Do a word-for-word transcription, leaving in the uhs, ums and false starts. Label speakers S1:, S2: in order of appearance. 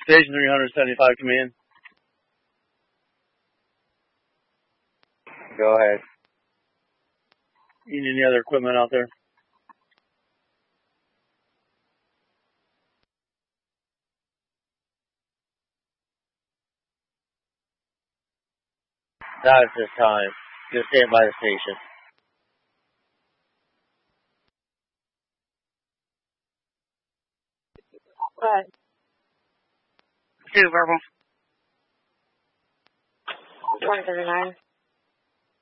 S1: Station three seventy-five, come in.
S2: Go ahead.
S1: You need any other equipment out there?
S2: Not at this time. Just stand by the station.
S3: What?
S4: Two verbal.
S3: one thirty-nine.